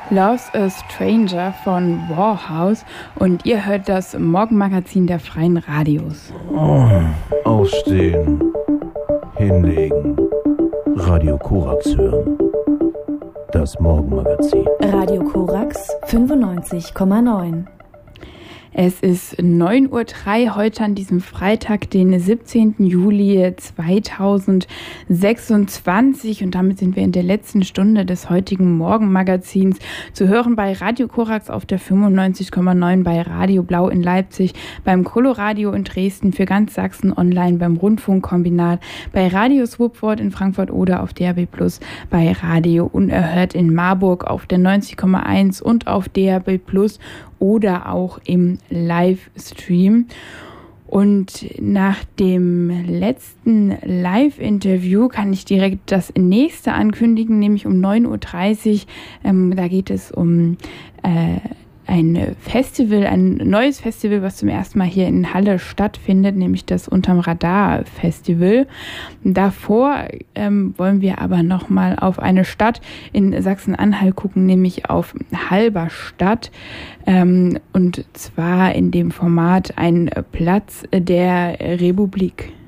Love's a Stranger von Warhouse und ihr hört das Morgenmagazin der Freien Radios. Oh, aufstehen, hinlegen, Radio Korax hören. Das Morgenmagazin. Radio Korax 95,9. Es ist 9:03 Uhr heute an diesem Freitag, den 17. Juli 2026 und damit sind wir in der letzten Stunde des heutigen Morgenmagazins zu hören bei Radio Korax auf der 95,9, bei Radio Blau in Leipzig, beim Coloradio in Dresden, für ganz Sachsen online, beim Rundfunkkombinat, bei Radio Swupwort in Frankfurt oder auf DAB+, bei Radio Unerhört in Marburg auf der 90,1 und auf DAB+ oder auch im Livestream. Und nach dem letzten Live-Interview kann ich direkt das nächste ankündigen, nämlich um 9:30 Uhr. Da geht es um ein Festival, ein neues Festival, was zum ersten Mal hier in Halle stattfindet, nämlich das Unterm Radar Festival. Davor wollen wir aber nochmal auf eine Stadt in Sachsen-Anhalt gucken, nämlich auf Halberstadt. Und zwar in dem Format Ein Platz der Republik.